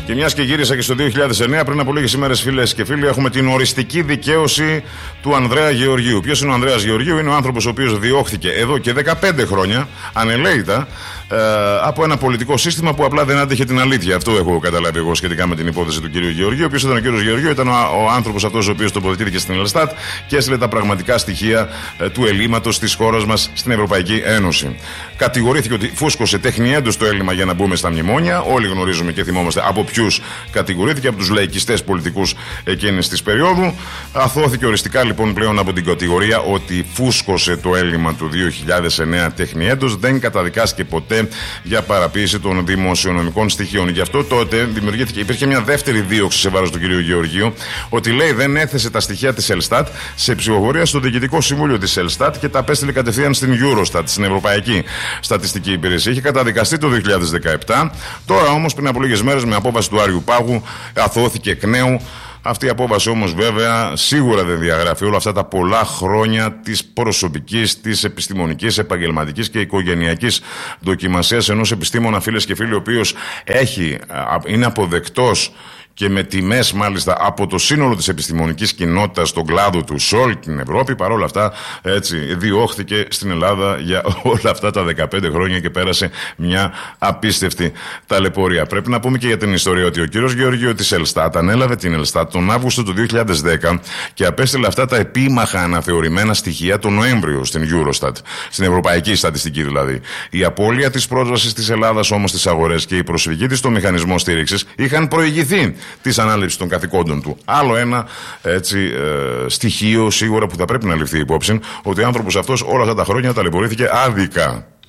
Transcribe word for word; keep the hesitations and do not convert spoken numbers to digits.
Και μιας και γύρισα και στο δύο χιλιάδες εννέα, πριν από λίγες ημέρες, φίλες και φίλοι, έχουμε την οριστική δικαίωση του Ανδρέα Γεωργίου. Ποιος είναι ο Ανδρέας Γεωργίου? Είναι ο άνθρωπος ο οποίος διώχθηκε εδώ και δεκαπέντε χρόνια, ανελαίητα, ε, από ένα πολιτικό σύστημα που απλά δεν άντεχε την αλήθεια. Αυτό έχω καταλάβει εγώ σχετικά με την υπόθεση του κύριου Γεωργίου. Ποιος ήταν ο κύριος Γεωργίου? Ήταν ο, ο άνθρωπος αυτός ο οποίος τοποθετήθηκε στην Ελστάτ και έστειλε τα πραγματικά στοιχεία ε, του ελλείμματος της χώρας μας στην Ευρωπαϊκή Ένωση. Κατηγορήθηκε ότι φούσκωσε τεχνιέντος το έλλειμμα για να μπούμε στα μνημόνια. Όλοι γνωρίζουμε και θυμόμαστε από ποιους κατηγορήθηκε, από τους λαϊκιστές πολιτικούς εκείνης της περίοδου. Αθώθηκε οριστικά λοιπόν πλέον από την κατηγορία ότι φούσκωσε το έλλειμμα του δύο χιλιάδες εννέα τεχνιέντος. Δεν καταδικάστηκε ποτέ για παραποίηση των δημοσιονομικών στοιχείων. Γι' αυτό τότε δημιουργήθηκε, υπήρχε μια δεύτερη δίωξη σε βάρος του κ. Γεωργίου, ότι λέει δεν έθεσε τα στοιχεία της Ελστάτ σε ψηφοφορία στο Διοικητικό Συμβούλιο της Ελστάτ και τα απέστειλε κατευθείαν στην Eurostat, στην Ευρωπαϊκή Στατιστική Υπηρεσία. Είχε καταδικαστεί το δύο χιλιάδες δεκαεπτά. Τώρα όμως, πριν από λίγες μέρες, με απόφαση του Άριου Πάγου, αθώθηκε εκ νέου. Αυτή η απόφαση όμως βέβαια σίγουρα δεν διαγράφει όλα αυτά τα πολλά χρόνια της προσωπικής, της επιστημονικής, επαγγελματικής και οικογενειακής δοκιμασίας ενός επιστήμονα, φίλες και φίλοι, ο οποίος έχει, είναι αποδεκτός και με τιμές μάλιστα από το σύνολο της επιστημονικής κοινότητας στον κλάδο του σε όλη την Ευρώπη. Παρ' όλα αυτά, έτσι, διώχθηκε στην Ελλάδα για όλα αυτά τα δεκαπέντε χρόνια και πέρασε μια απίστευτη ταλαιπωρία. Πρέπει να πούμε και για την ιστορία ότι ο κύριος Γεωργίου της Ελστάτ ανέλαβε την Ελστάτ τον Αύγουστο του δύο χιλιάδες δέκα και απέστειλε αυτά τα επίμαχα αναθεωρημένα στοιχεία τον Νοέμβριο στην Eurostat, στην Ευρωπαϊκή Στατιστική δηλαδή. Η απώλεια της πρόσβασης της Ελλάδας όμως στις αγορές και η προσφυγή της στο μηχανισμό στήριξης είχαν προηγηθεί της ανάληψης των καθηκόντων του. Άλλο ένα έτσι, ε, στοιχείο σίγουρα που θα πρέπει να ληφθεί υπόψη, ότι ο άνθρωπος αυτός όλα αυτά τα χρόνια ταλαιπωρήθηκε άδικα.